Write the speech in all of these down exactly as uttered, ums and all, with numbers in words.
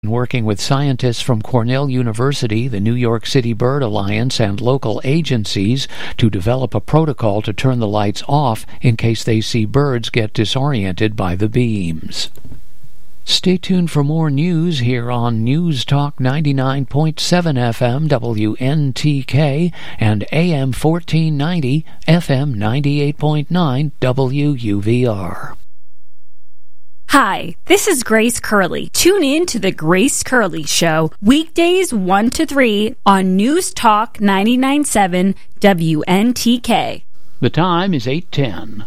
Working with scientists from Cornell University, the New York City Bird Alliance, and local agencies to develop a protocol to turn the lights off in case they see birds get disoriented by the beams. Stay tuned for more news here on News Talk ninety-nine point seven F M W N T K and A M fourteen ninety F M ninety-eight point nine W U V R. Hi, this is Grace Curley. Tune in to The Grace Curley Show, weekdays one to three on News Talk ninety-nine point seven W N T K. The time is eight ten.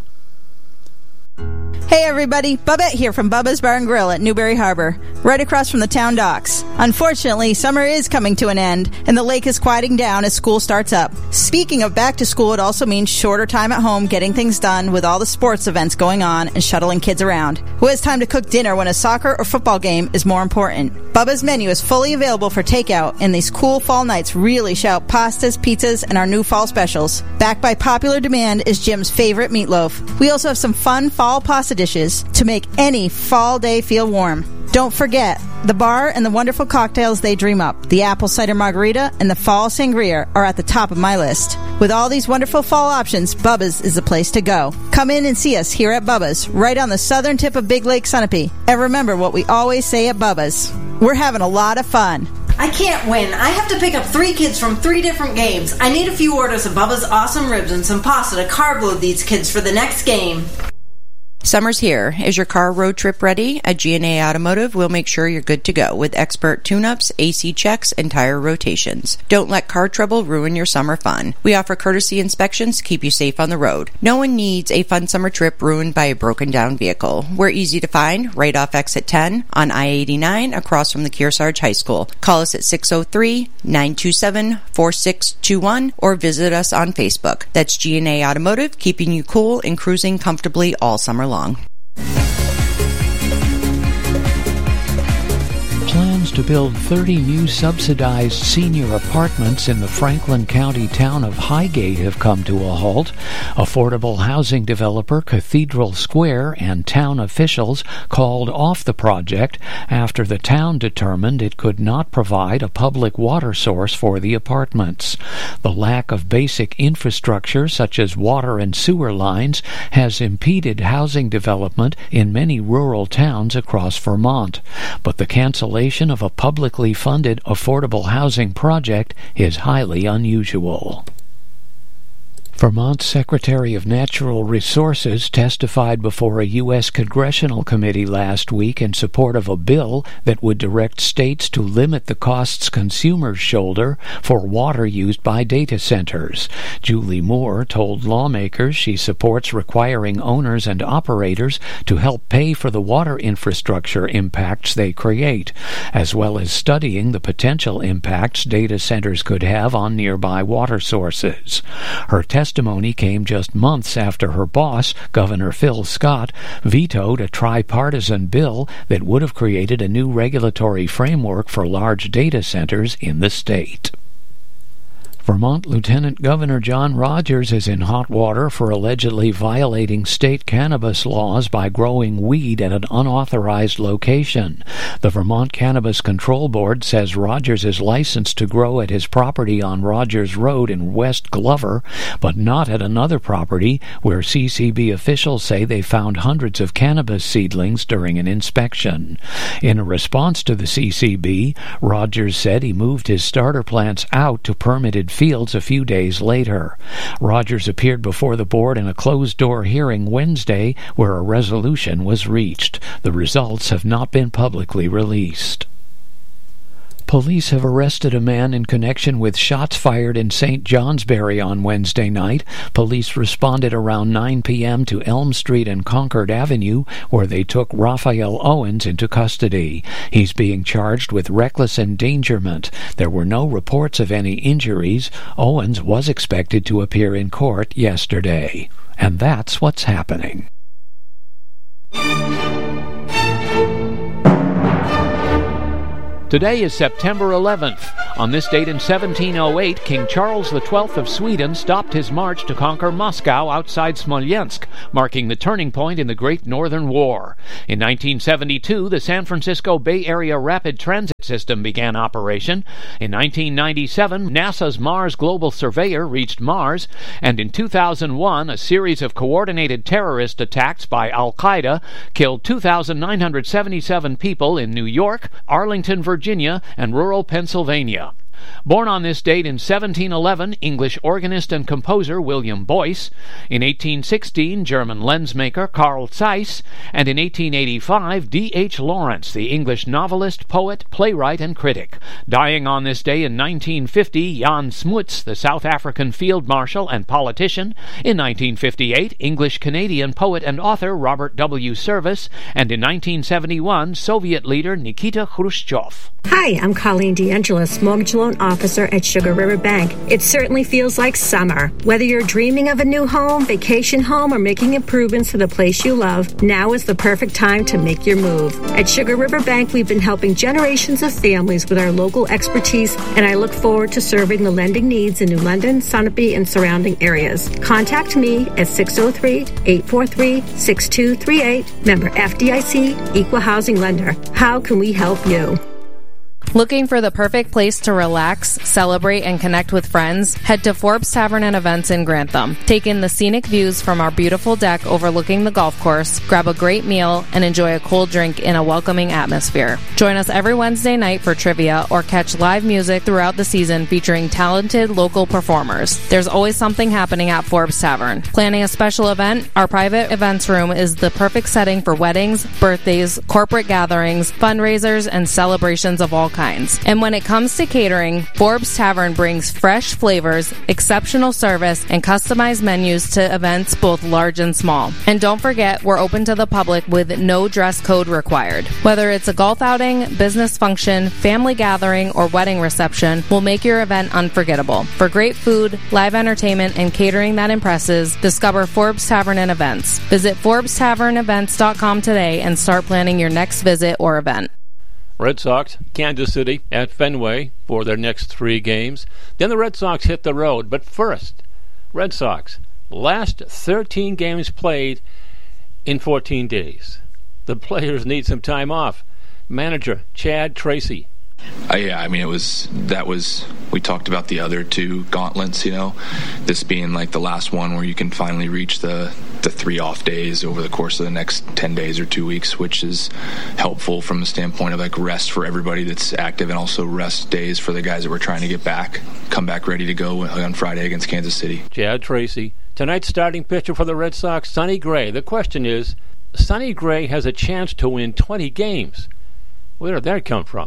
Hey everybody, Bubette here from Bubba's Bar and Grill at Newberry Harbor, right across from the town docks. Unfortunately, summer is coming to an end, and the lake is quieting down as school starts up. Speaking of back to school, it also means shorter time at home getting things done with all the sports events going on and shuttling kids around. Who has time to cook dinner when a soccer or football game is more important? Bubba's menu is fully available for takeout, and these cool fall nights really shout pastas, pizzas, and our new fall specials. Backed by popular demand is Jim's favorite meatloaf. We also have some fun fall pasta dishes to make any fall day feel warm. Don't forget, the bar and the wonderful cocktails they dream up, the apple cider margarita and the fall sangria, are at the top of my list. With all these wonderful fall options, Bubba's is the place to go. Come in and see us here at Bubba's, right on the southern tip of Big Lake Sunapee. And remember what we always say at Bubba's: we're having a lot of fun. I can't win. I have to pick up three kids from three different games. I need a few orders of Bubba's awesome ribs and some pasta to carb load these kids for the next game. Summer's here. Is your car road trip ready? At G and A Automotive, we'll make sure you're good to go with expert tune-ups, A C checks, and tire rotations. Don't let car trouble ruin your summer fun. We offer courtesy inspections to keep you safe on the road. No one needs a fun summer trip ruined by a broken-down vehicle. We're easy to find right off exit ten on I eighty-nine across from the Kearsarge High School. Call us at six oh three, nine two seven, four six two one or visit us on Facebook. That's G and A Automotive, keeping you cool and cruising comfortably all summer long. Long. Plans to build thirty new subsidized senior apartments in the Franklin County town of Highgate have come to a halt. Affordable housing developer Cathedral Square and town officials called off the project after the town determined it could not provide a public water source for the apartments. The lack of basic infrastructure such as water and sewer lines has impeded housing development in many rural towns across Vermont, but the cancellation of a publicly funded affordable housing project is highly unusual. Vermont's Secretary of Natural Resources testified before a U S congressional committee last week in support of a bill that would direct states to limit the costs consumers shoulder for water used by data centers. Julie Moore told lawmakers she supports requiring owners and operators to help pay for the water infrastructure impacts they create, as well as studying the potential impacts data centers could have on nearby water sources. Her testimony testimony came just months after her boss, Governor Phil Scott, vetoed a tripartisan bill that would have created a new regulatory framework for large data centers in the state. Vermont Lieutenant Governor John Rogers is in hot water for allegedly violating state cannabis laws by growing weed at an unauthorized location. The Vermont Cannabis Control Board says Rogers is licensed to grow at his property on Rogers Road in West Glover, but not at another property where C C B officials say they found hundreds of cannabis seedlings during an inspection. In a response to the C C B, Rogers said he moved his starter plants out to permitted fields a few days later. Rogers appeared before the board in a closed-door hearing Wednesday where a resolution was reached. The results have not been publicly released. Police have arrested a man in connection with shots fired in Saint Johnsbury on Wednesday night. Police responded around nine p.m. to Elm Street and Concord Avenue, where they took Raphael Owens into custody. He's being charged with reckless endangerment. There were no reports of any injuries. Owens was expected to appear in court yesterday. And that's what's happening. Today is September eleventh. On this date in seventeen oh eight, King Charles the twelfth of Sweden stopped his march to conquer Moscow outside Smolensk, marking the turning point in the Great Northern War. In nineteen seventy-two, the San Francisco Bay Area Rapid Transit System began operation. In nineteen ninety-seven, NASA's Mars Global Surveyor reached Mars, and in two thousand one, a series of coordinated terrorist attacks by Al-Qaeda killed two thousand nine hundred seventy-seven people in New York, Arlington, Virginia, and rural Pennsylvania. Born on this date in seventeen eleven, English organist and composer William Boyce. In eighteen sixteen, German lensmaker Carl Zeiss. And in eighteen eighty-five, D H Lawrence, the English novelist, poet, playwright, and critic. Dying on this day in nineteen fifty, Jan Smuts, the South African field marshal and politician. In nineteen fifty-eight, English-Canadian poet and author Robert W. Service. And in nineteen seventy-one, Soviet leader Nikita Khrushchev. Hi, I'm Colleen DeAngelis, mortgage loan officer at Sugar River Bank. It certainly feels like summer. Whether you're dreaming of a new home, vacation home, or making improvements to the place you love, now is the perfect time to make your move. At Sugar River Bank, we've been helping generations of families with our local expertise, and I look forward to serving the lending needs in New London, Sunapee, and surrounding areas. Contact me at six oh three, eight four three, six two three eight, member F D I C, Equal Housing Lender. How can we help you? Looking for the perfect place to relax, celebrate, and connect with friends? Head to Forbes Tavern and Events in Grantham. Take in the scenic views from our beautiful deck overlooking the golf course, grab a great meal, and enjoy a cold drink in a welcoming atmosphere. Join us every Wednesday night for trivia or catch live music throughout the season featuring talented local performers. There's always something happening at Forbes Tavern. Planning a special event? Our private events room is the perfect setting for weddings, birthdays, corporate gatherings, fundraisers, and celebrations of all kinds. And when it comes to catering, Forbes Tavern brings fresh flavors, exceptional service, and customized menus to events both large and small. And don't forget, we're open to the public with no dress code required. Whether it's a golf outing, business function, family gathering, or wedding reception, we'll make your event unforgettable. For great food, live entertainment, and catering that impresses, discover Forbes Tavern and Events. Visit Forbes Tavern Events dot com today and start planning your next visit or event. Red Sox, Kansas City at Fenway for their next three games. Then the Red Sox hit the road. But first, Red Sox, last thirteen games played in fourteen days. The players need some time off. Manager Chad Tracy. Uh, yeah, I mean, it was, that was, we talked about the other two gauntlets, you know, this being like the last one where you can finally reach the, the three off days over the course of the next ten days or two weeks, which is helpful from the standpoint of like rest for everybody that's active and also rest days for the guys that we're trying to get back, come back ready to go on Friday against Kansas City. Chad Tracy. Tonight's starting pitcher for the Red Sox, Sonny Gray. The question is, Sonny Gray has a chance to win twenty games. Where did that come from?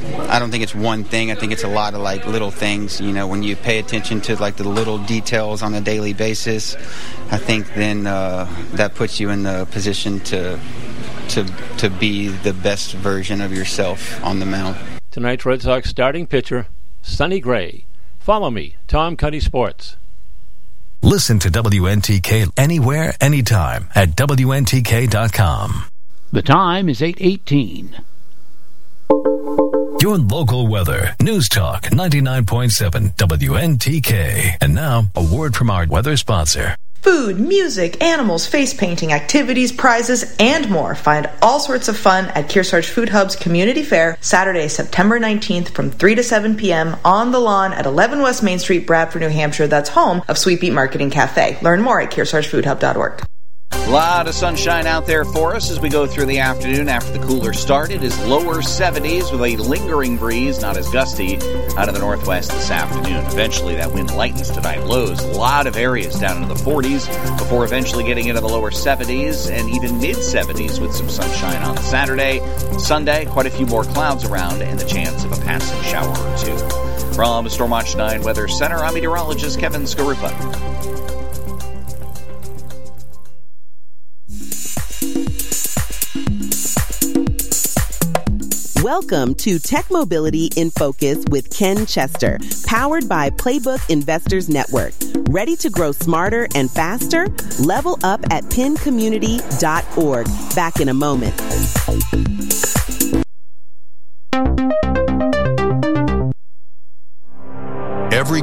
I don't think it's one thing. I think it's a lot of like little things. You know, when you pay attention to like the little details on a daily basis, I think then uh, that puts you in the position to to to be the best version of yourself on the mound. Tonight's Red Sox starting pitcher, Sonny Gray. Follow me, Tom Cuddy Sports. Listen to W N T K anywhere, anytime at W N T K dot com. The time is eight eighteen. Your local weather. News Talk ninety-nine point seven W N T K. And now, a word from our weather sponsor. Food, music, animals, face painting, activities, prizes, and more. Find all sorts of fun at Kearsarge Food Hub's Community Fair, Saturday, September nineteenth from three to seven p.m. on the lawn at eleven West Main Street, Bradford, New Hampshire. That's home of Sweet Beet Marketing Cafe. Learn more at kearsarge food hub dot org. A lot of sunshine out there for us as we go through the afternoon after the cooler start. It is lower seventies with a lingering breeze, not as gusty, out of the northwest this afternoon. Eventually that wind lightens tonight. Lows, a lot of areas down into the forties before eventually getting into the lower seventies and even mid-seventies with some sunshine on Saturday. Sunday, quite a few more clouds around and the chance of a passing shower or two. From Stormwatch nine Weather Center, I'm meteorologist Kevin Skarupa. Welcome to Tech Mobility in Focus with Ken Chester, powered by Playbook Investors Network. Ready to grow smarter and faster? Level up at pin community dot org. Back in a moment.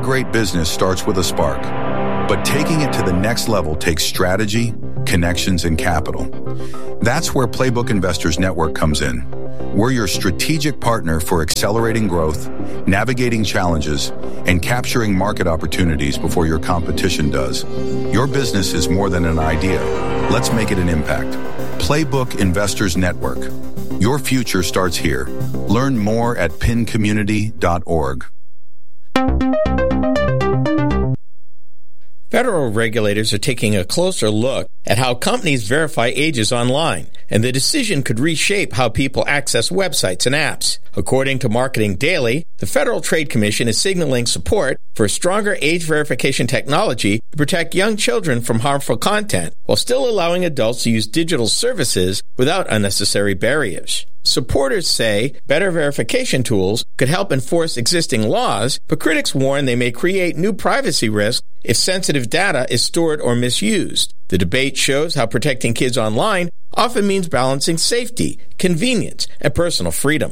great business starts with a spark, but taking it to the next level takes strategy, connections, and capital. That's where Playbook Investors Network comes in. We're your strategic partner for accelerating growth, navigating challenges, and capturing market opportunities before your competition does. Your business is more than an idea. Let's make it an impact. Playbook Investors Network. Your future starts here. Learn more at pin community dot org. Federal regulators are taking a closer look at how companies verify ages online, and the decision could reshape how people access websites and apps. According to Marketing Daily, the Federal Trade Commission is signaling support for stronger age verification technology to protect young children from harmful content, while still allowing adults to use digital services without unnecessary barriers. Supporters say better verification tools could help enforce existing laws, but critics warn they may create new privacy risks if sensitive data is stored or misused. The debate shows how protecting kids online often means balancing safety, convenience, and personal freedom.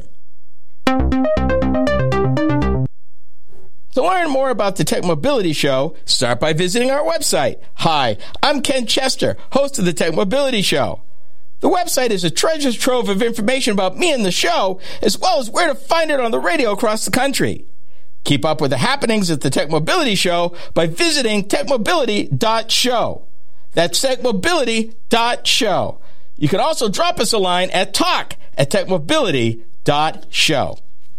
To learn more about the Tech Mobility Show, start by visiting our website. Hi, I'm Ken Chester, host of the Tech Mobility Show. The website is a treasure trove of information about me and the show, as well as where to find it on the radio across the country. Keep up with the happenings at the Tech Mobility Show by visiting tech mobility dot show. That's tech mobility dot show. You can also drop us a line at talk at tech mobility dot show.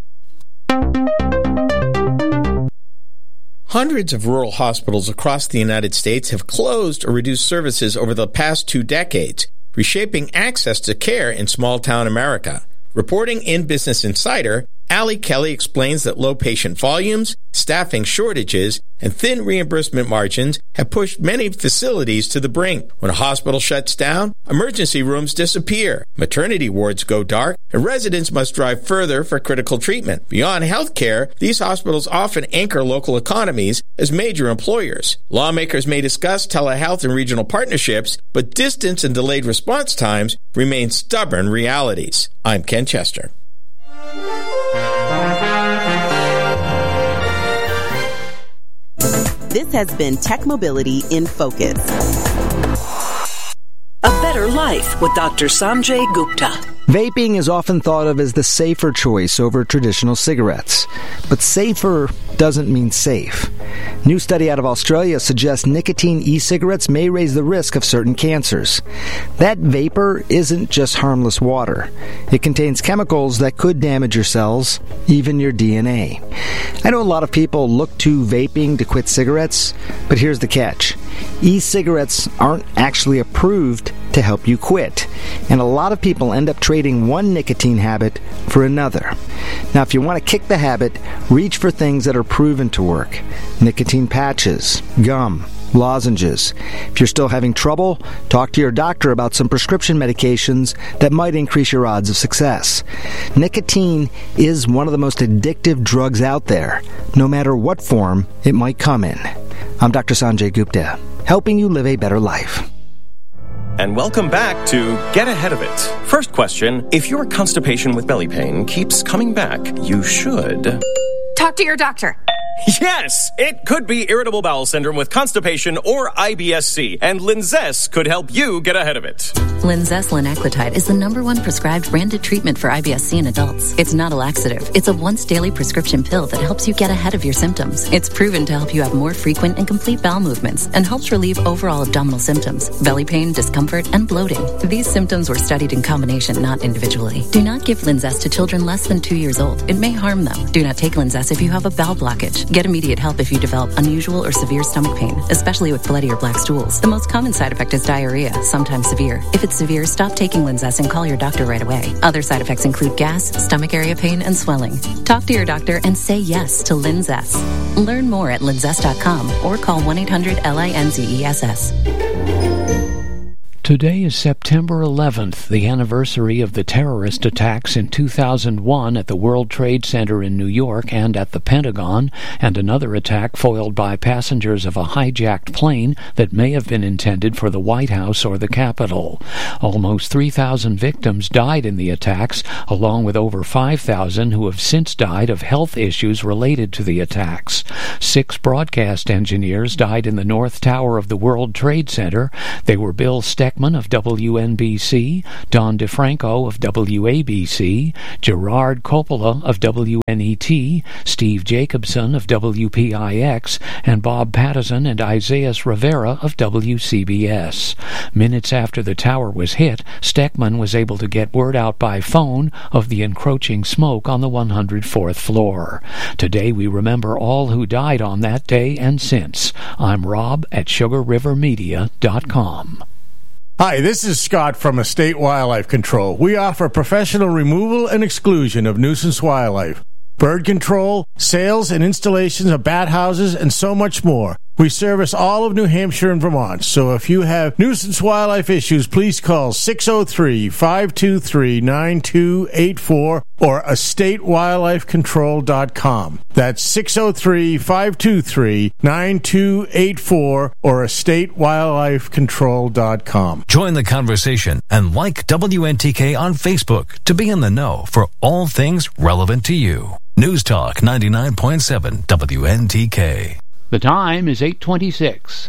Hundreds of rural hospitals across the United States have closed or reduced services over the past two decades, reshaping access to care in small-town America. Reporting in Business Insider, Allie Kelly explains that low patient volumes, staffing shortages, and thin reimbursement margins have pushed many facilities to the brink. When a hospital shuts down, emergency rooms disappear, maternity wards go dark, and residents must drive further for critical treatment. Beyond health care, these hospitals often anchor local economies as major employers. Lawmakers may discuss telehealth and regional partnerships, but distance and delayed response times remain stubborn realities. I'm Ken Chester. This has been Tech Mobility in Focus. A Better Life with Doctor Sanjay Gupta. Vaping is often thought of as the safer choice over traditional cigarettes. But safer doesn't mean safe. New study out of Australia suggests nicotine e-cigarettes may raise the risk of certain cancers. That vapor isn't just harmless water. It contains chemicals that could damage your cells, even your D N A. I know a lot of people look to vaping to quit cigarettes, but here's the catch. E-cigarettes aren't actually approved to help you quit, and a lot of people end up trading one nicotine habit for another. Now, if you want to kick the habit, reach for things that are proven to work. Nicotine patches, gum, lozenges. If you're still having trouble, talk to your doctor about some prescription medications that might increase your odds of success. Nicotine is one of the most addictive drugs out there, no matter what form it might come in. I'm Doctor Sanjay Gupta, helping you live a better life. And welcome back to Get Ahead of It. First question, if your constipation with belly pain keeps coming back, you should... talk to your doctor. Yes! It could be irritable bowel syndrome with constipation or I B S C, and Linzess could help you get ahead of it. Linzess linaclotide is the number one prescribed branded treatment for I B S C in adults. It's not a laxative. It's a once-daily prescription pill that helps you get ahead of your symptoms. It's proven to help you have more frequent and complete bowel movements and helps relieve overall abdominal symptoms, belly pain, discomfort, and bloating. These symptoms were studied in combination, not individually. Do not give Linzess to children less than two years old. It may harm them. Do not take Linzess if you have a bowel blockage. Get immediate help if you develop unusual or severe stomach pain, especially with bloody or black stools. The most common side effect is diarrhea, sometimes severe. If it's severe, stop taking Linzess and call your doctor right away. Other side effects include gas, stomach area pain, and swelling. Talk to your doctor and say yes to Linzess. Learn more at linzess dot com or call one eight hundred L I N Z E S S. Today is September eleventh, the anniversary of the terrorist attacks in two thousand one at the World Trade Center in New York and at the Pentagon, and another attack foiled by passengers of a hijacked plane that may have been intended for the White House or the Capitol. Almost three thousand victims died in the attacks, along with over five thousand who have since died of health issues related to the attacks. Six broadcast engineers died in the North Tower of the World Trade Center. They were Bill Steck of W N B C, Don DeFranco of W A B C, Gerard Coppola of W N E T, Steve Jacobson of W P I X, and Bob Patterson and Isaias Rivera of W C B S. Minutes after the tower was hit, Steckman was able to get word out by phone of the encroaching smoke on the one hundred fourth floor. Today we remember all who died on that day and since. I'm Rob at sugar river media dot com. Hi, this is Scott from Estate Wildlife Control. We offer professional removal and exclusion of nuisance wildlife, bird control, sales and installations of bat houses, and so much more. We service all of New Hampshire and Vermont, so if you have nuisance wildlife issues, please call six oh three, five two three, nine two eight four or estate wildlife control dot com. That's six oh three, five two three, nine two eight four or estate wildlife control dot com. Join the conversation and like W N T K on Facebook to be in the know for all things relevant to you. News Talk ninety-nine point seven W N T K. The time is eight twenty-six.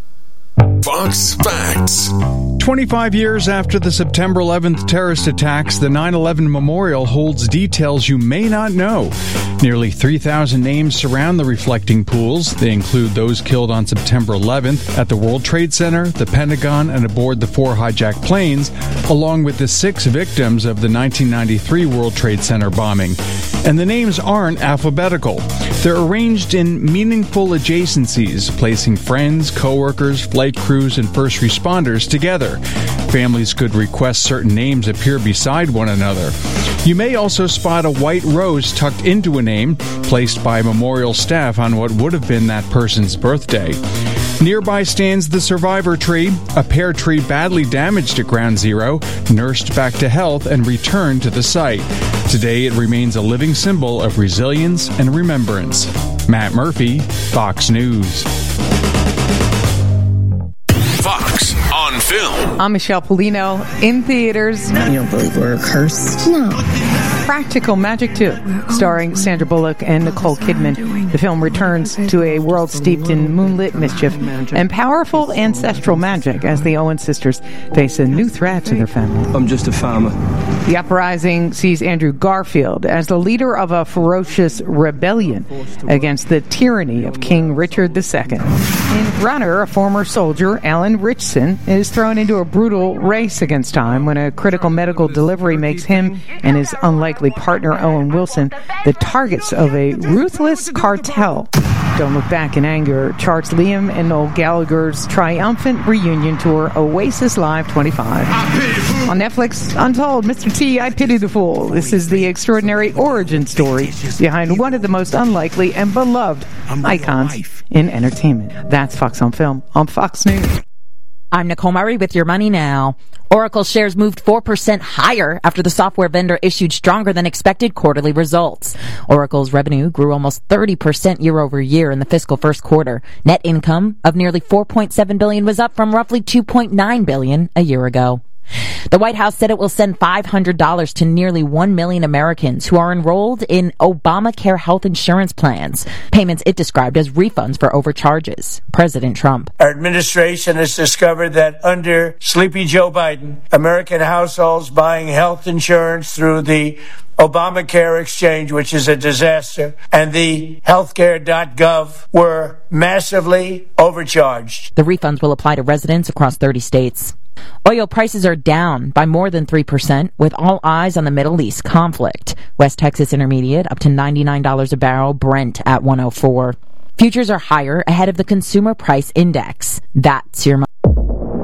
Fox Facts. twenty-five years after the September eleventh terrorist attacks, the nine eleven Memorial holds details you may not know. Nearly three thousand names surround the reflecting pools. They include those killed on September eleventh at the World Trade Center, the Pentagon, and aboard the four hijacked planes, along with the six victims of the nineteen ninety-three World Trade Center bombing. And the names aren't alphabetical. They're arranged in meaningful adjacencies, placing friends, coworkers, flight crews, and first responders together. Families could request certain names appear beside one another. You may also spot a white rose tucked into a name, placed by memorial staff on what would have been that person's birthday. Nearby stands the survivor tree, a pear tree badly damaged at Ground Zero, nursed back to health, and returned to the site. Today it remains a living symbol of resilience and remembrance. Matt Murphy, Fox News. Fox on Film. I'm Michelle Polino. In theaters. You don't believe we're cursed? No. Practical Magic two, starring Sandra Bullock and Nicole Kidman. The film returns to a world steeped in moonlit mischief and powerful ancestral magic as the Owen sisters face a new threat to their family. I'm just a farmer. The uprising sees Andrew Garfield as the leader of a ferocious rebellion against the tyranny of King Richard the Second. In Runner, a former soldier, Alan Richson, is thrown into a brutal race against time when a critical medical delivery makes him and his unlikely partner Owen Wilson the targets of a ruthless cartel. Don't Look Back in Anger charts Liam and Noel Gallagher's triumphant reunion tour, Oasis Live twenty-five. On Netflix, Untold, Mister T, I Pity the Fool. This is the extraordinary origin story behind one of the most unlikely and beloved icons in entertainment. That's Fox on Film on Fox News. I'm Nicole Murray with Your Money Now. Oracle shares moved four percent higher after the software vendor issued stronger than expected quarterly results. Oracle's revenue grew almost thirty percent year over year in the fiscal first quarter. Net income of nearly four point seven billion dollars was up from roughly two point nine billion dollars a year ago. The White House said it will send five hundred dollars to nearly one million Americans who are enrolled in Obamacare health insurance plans, payments it described as refunds for overcharges. President Trump. Our administration has discovered that under Sleepy Joe Biden, American households buying health insurance through the Obamacare exchange, which is a disaster, and the healthcare dot gov were massively overcharged. The refunds will apply to residents across thirty states. Oil prices are down by more than three percent, with all eyes on the Middle East conflict. West Texas Intermediate up to ninety-nine dollars a barrel, Brent at one oh four. Futures are higher ahead of the Consumer Price Index. That's your money.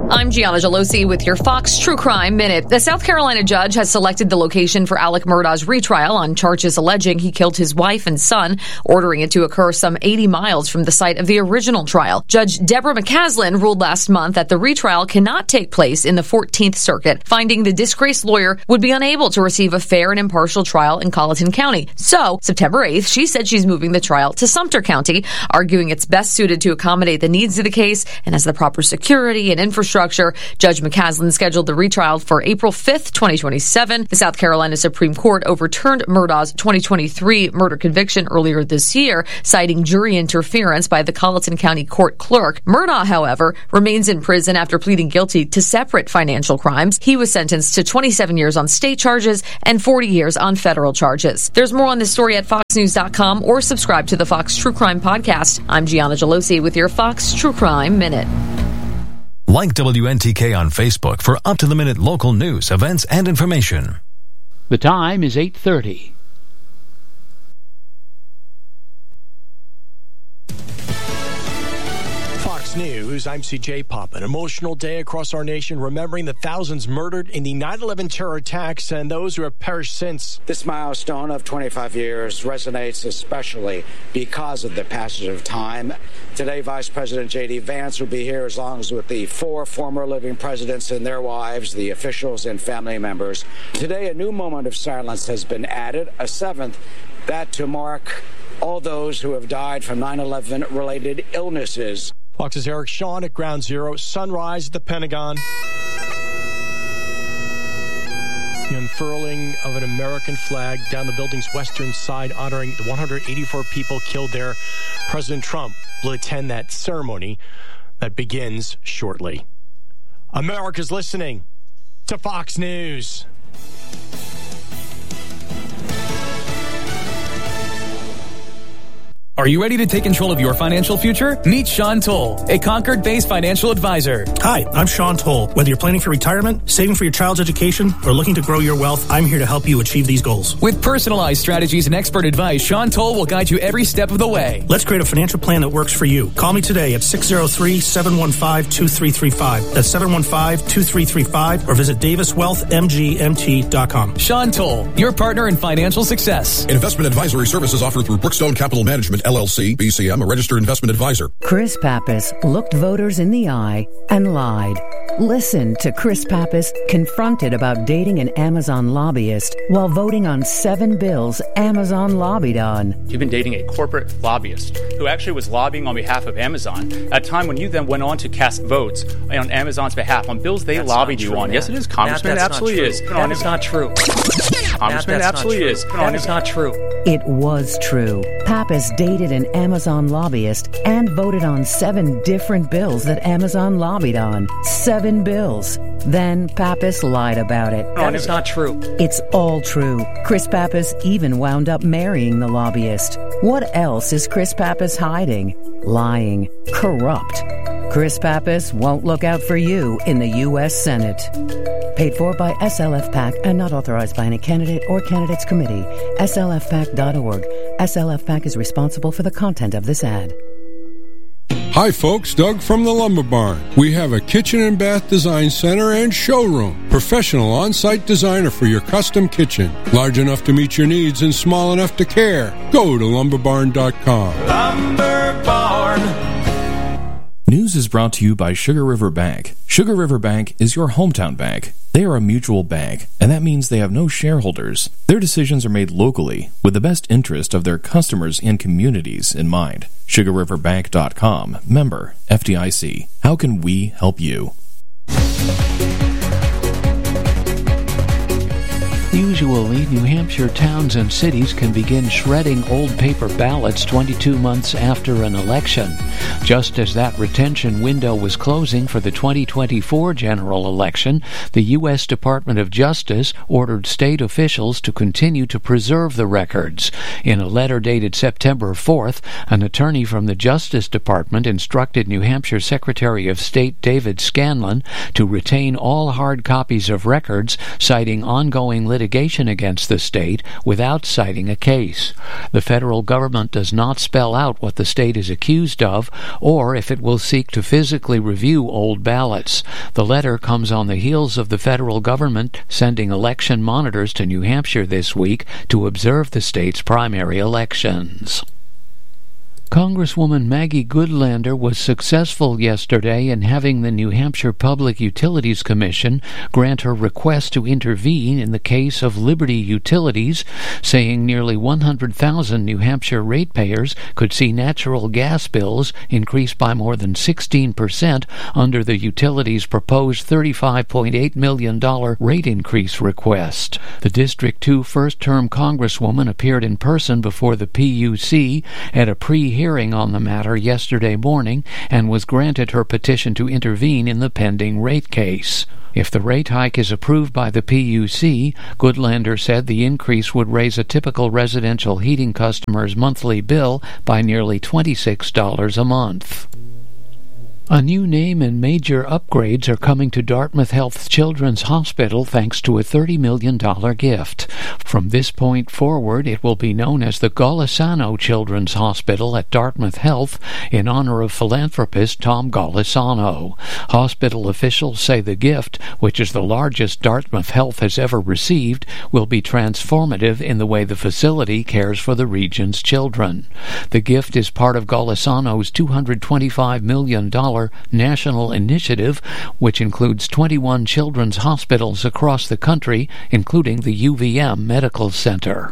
I'm Gianna Gelosi with your Fox True Crime Minute. The South Carolina judge has selected the location for Alec Murdaugh's retrial on charges alleging he killed his wife and son, ordering it to occur some eighty miles from the site of the original trial. Judge Deborah McCaslin ruled last month that the retrial cannot take place in the fourteenth Circuit, finding the disgraced lawyer would be unable to receive a fair and impartial trial in Colleton County. So, September eighth, she said she's moving the trial to Sumter County, arguing it's best suited to accommodate the needs of the case and has the proper security and infrastructure. Judge McCaslin scheduled the retrial for April fifth, twenty twenty-seven. The South Carolina Supreme Court overturned Murdaugh's twenty twenty-three murder conviction earlier this year, citing jury interference by the Colleton County court clerk. Murdaugh, however, remains in prison after pleading guilty to separate financial crimes. He was sentenced to twenty-seven years on state charges and forty years on federal charges. There's more on this story at fox news dot com or subscribe to the Fox True Crime Podcast. I'm Gianna Gelosi with your Fox True Crime Minute. Like W N T K on Facebook for up-to-the-minute local news, events, and information. The time is eight thirty. Fox News, I'm C J Pop. An emotional day across our nation, remembering the thousands murdered in the nine eleven terror attacks and those who have perished since. This milestone of twenty-five years resonates especially because of the passage of time. Today, Vice President J D. Vance will be here as long as with the four former living presidents and their wives, the officials and family members. Today, a new moment of silence has been added, a seventh, that to mark all those who have died from nine eleven related illnesses. Fox's Eric Shawn at Ground Zero. Sunrise at the Pentagon. The unfurling of an American flag down the building's western side, honoring the one hundred eighty-four people killed there. President Trump will attend that ceremony that begins shortly. America's listening to Fox News. Are you ready to take control of your financial future? Meet Sean Toll, a Concord-based financial advisor. Hi, I'm Sean Toll. Whether you're planning for retirement, saving for your child's education, or looking to grow your wealth, I'm here to help you achieve these goals. With personalized strategies and expert advice, Sean Toll will guide you every step of the way. Let's create a financial plan that works for you. Call me today at six oh three, seven one five, two three three five. That's seven one five, two three three five, or visit davis wealth m g m t dot com. Sean Toll, your partner in financial success. Investment advisory services offered through Brookstone Capital Management, L L C, B C M, a registered investment advisor. Chris Pappas looked voters in the eye and lied. Listen to Chris Pappas confronted about dating an Amazon lobbyist while voting on seven bills Amazon lobbied on. You've been dating a corporate lobbyist who actually was lobbying on behalf of Amazon at a time when you then went on to cast votes on Amazon's behalf on bills they that's lobbied you true, on. Matt. Yes, it is, Congressman. Matt, It absolutely not is. That is not true. Congressman, it absolutely is. That is not true. It was true. Pappas dated an Amazon lobbyist and voted on seven different bills that Amazon lobbied on. Seven bills. Then Pappas lied about it. That is not true. It's all true. Chris Pappas even wound up marrying the lobbyist. What else is Chris Pappas hiding? Lying. Corrupt. Chris Pappas won't look out for you in the U S Senate. Paid for by S L F PAC and not authorized by any candidate or candidates committee. S L F pac dot org. S L F PAC is responsible for the content of this ad. Hi folks, Doug from the Lumber Barn. We have a kitchen and bath design center and showroom. Professional on-site designer for your custom kitchen. Large enough to meet your needs and small enough to care. Go to lumber barn dot com. Lumber Barn. News is brought to you by Sugar River Bank. Sugar River Bank is your hometown bank. They are a mutual bank, and that means they have no shareholders. Their decisions are made locally with the best interest of their customers and communities in mind. sugar river bank dot com. Member F D I C. How can we help you? Usually, New Hampshire towns and cities can begin shredding old paper ballots twenty-two months after an election. Just as that retention window was closing for the twenty twenty-four general election, the U S Department of Justice ordered state officials to continue to preserve the records. In a letter dated September fourth, an attorney from the Justice Department instructed New Hampshire Secretary of State David Scanlon to retain all hard copies of records, citing ongoing litigation litigation against the state without citing a case. The federal government does not spell out what the state is accused of or if it will seek to physically review old ballots. The letter comes on the heels of the federal government sending election monitors to New Hampshire this week to observe the state's primary elections. Congresswoman Maggie Goodlander was successful yesterday in having the New Hampshire Public Utilities Commission grant her request to intervene in the case of Liberty Utilities, saying nearly one hundred thousand New Hampshire ratepayers could see natural gas bills increase by more than sixteen percent under the utility's proposed thirty-five point eight million dollars rate increase request. The District two first-term Congresswoman appeared in person before the P U C at a pre hearing on the matter yesterday morning and was granted her petition to intervene in the pending rate case. If the rate hike is approved by the P U C, Goodlander said the increase would raise a typical residential heating customer's monthly bill by nearly twenty-six dollars a month. A new name and major upgrades are coming to Dartmouth Health Children's Hospital thanks to a thirty million dollars gift. From this point forward, it will be known as the Golisano Children's Hospital at Dartmouth Health in honor of philanthropist Tom Golisano. Hospital officials say the gift, which is the largest Dartmouth Health has ever received, will be transformative in the way the facility cares for the region's children. The gift is part of Golisano's two hundred twenty-five million dollars national initiative, which includes twenty-one children's hospitals across the country, including the U V M Medical Center.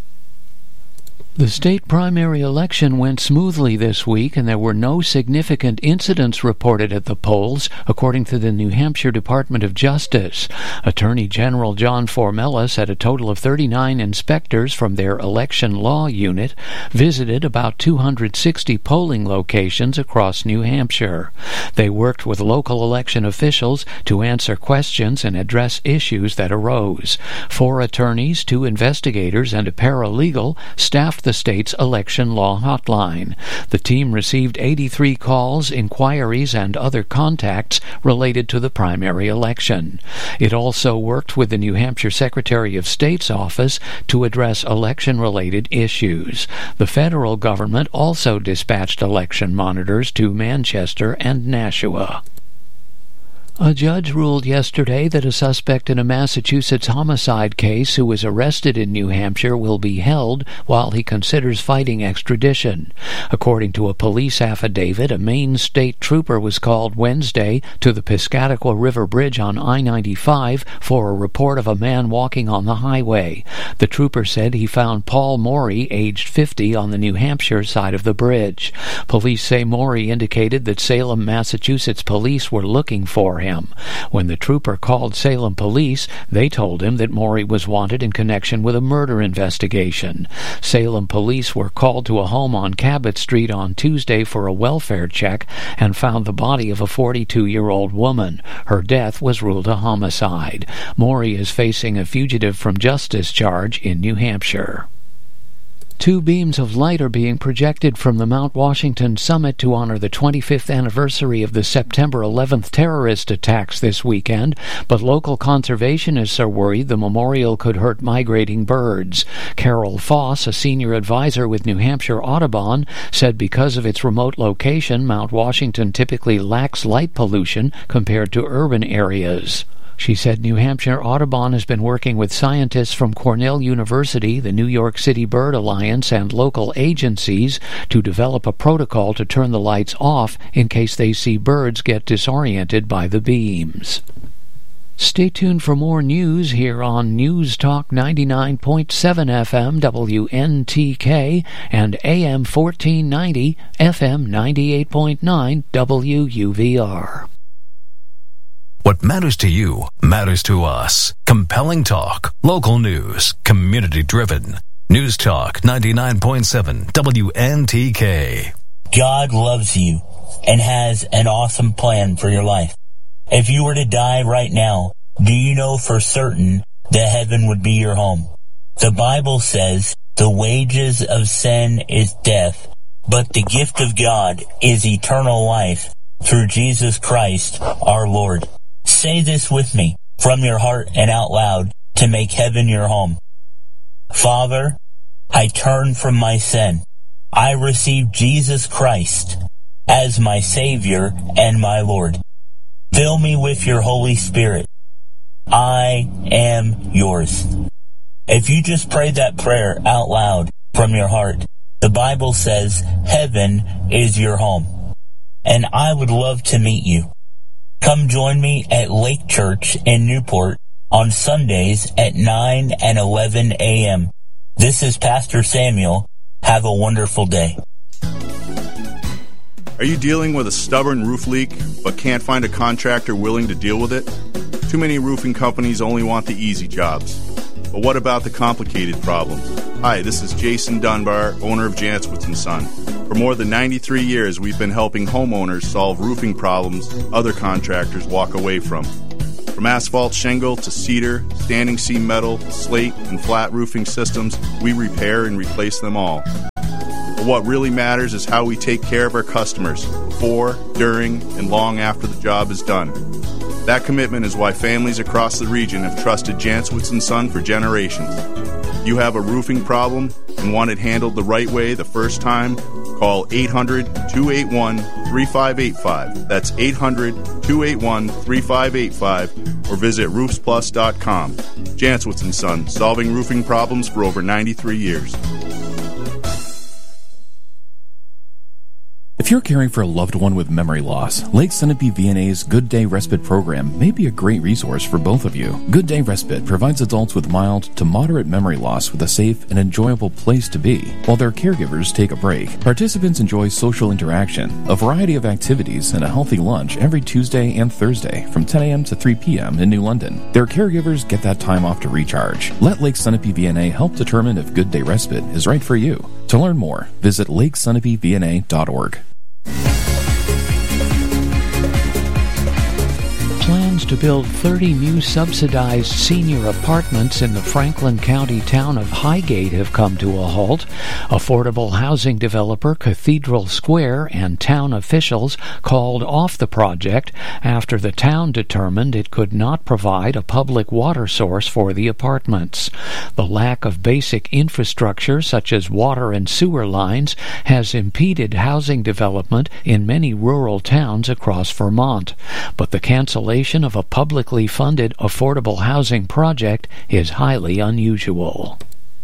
The state primary election went smoothly this week, and there were no significant incidents reported at the polls, according to the New Hampshire Department of Justice. Attorney General John Formella said a total of thirty-nine inspectors from their election law unit visited about two hundred sixty polling locations across New Hampshire. They worked with local election officials to answer questions and address issues that arose. Four attorneys, two investigators, and a paralegal staffed the state's election law hotline. The team received eighty-three calls, inquiries, and other contacts related to the primary election. It also worked with the New Hampshire Secretary of State's office to address election-related issues. The federal government also dispatched election monitors to Manchester and Nashua. A judge ruled yesterday that a suspect in a Massachusetts homicide case who was arrested in New Hampshire will be held while he considers fighting extradition. According to a police affidavit, a Maine state trooper was called Wednesday to the Piscataqua River Bridge on I ninety-five for a report of a man walking on the highway. The trooper said he found Paul Morey, aged fifty, on the New Hampshire side of the bridge. Police say Morey indicated that Salem, Massachusetts police were looking for him. When the trooper called Salem police, they told him that Morey was wanted in connection with a murder investigation. Salem police were called to a home on Cabot Street on Tuesday for a welfare check and found the body of a forty-two-year-old woman. Her death was ruled a homicide. Morey is facing a fugitive from justice charge in New Hampshire. Two beams of light are being projected from the Mount Washington summit to honor the twenty-fifth anniversary of the September eleventh terrorist attacks this weekend, but local conservationists are worried the memorial could hurt migrating birds. Carol Foss, a senior advisor with New Hampshire Audubon, said because of its remote location, Mount Washington typically lacks light pollution compared to urban areas. She said New Hampshire Audubon has been working with scientists from Cornell University, the New York City Bird Alliance, and local agencies to develop a protocol to turn the lights off in case they see birds get disoriented by the beams. Stay tuned for more news here on News Talk ninety-nine point seven F M W N T K and A M fourteen ninety F M ninety-eight point nine W U V R. What matters to you matters to us. Compelling talk, local news, community-driven. News Talk ninety-nine point seven W N T K. God loves you and has an awesome plan for your life. If you were to die right now, do you know for certain that heaven would be your home? The Bible says the wages of sin is death, but the gift of God is eternal life through Jesus Christ our Lord. Say this with me from your heart and out loud to make heaven your home. Father, I turn from my sin. I receive Jesus Christ as my Savior and my Lord. Fill me with your Holy Spirit. I am yours. If you just pray that prayer out loud from your heart, the Bible says heaven is your home. And I would love to meet you. Come join me at Lake Church in Newport on Sundays at nine and eleven a.m. This is Pastor Samuel. Have a wonderful day. Are you dealing with a stubborn roof leak but can't find a contractor willing to deal with it? Too many roofing companies only want the easy jobs. But what about the complicated problems? Hi, this is Jason Dunbar, owner of Jantzwitz and Son. For more than ninety-three years, we've been helping homeowners solve roofing problems other contractors walk away from. From asphalt shingle to cedar, standing seam metal, slate, and flat roofing systems, we repair and replace them all. But what really matters is how we take care of our customers before, during, and long after the job is done. That commitment is why families across the region have trusted Jantzwitz and Son for generations. If you have a roofing problem and want it handled the right way the first time, call eight hundred, two eight one, three five eight five. That's eight hundred, two eight one, three five eight five or visit roofs plus dot com. Jantzwitz and Son, solving roofing problems for over ninety-three years. If you're caring for a loved one with memory loss, Lake Sunapee V N A's Good Day Respite program may be a great resource for both of you. Good Day Respite provides adults with mild to moderate memory loss with a safe and enjoyable place to be, while their caregivers take a break. Participants enjoy social interaction, a variety of activities, and a healthy lunch every Tuesday and Thursday from ten a.m. to three p.m. in New London. Their caregivers get that time off to recharge. Let Lake Sunapee V N A help determine if Good Day Respite is right for you. To learn more, visit lake sunapee v n a dot org. Plans to build thirty new subsidized senior apartments in the Franklin County town of Highgate have come to a halt. Affordable housing developer Cathedral Square and town officials called off the project after the town determined it could not provide a public water source for the apartments. The lack of basic infrastructure such as water and sewer lines has impeded housing development in many rural towns across Vermont, but the cancellation of a publicly funded affordable housing project is highly unusual.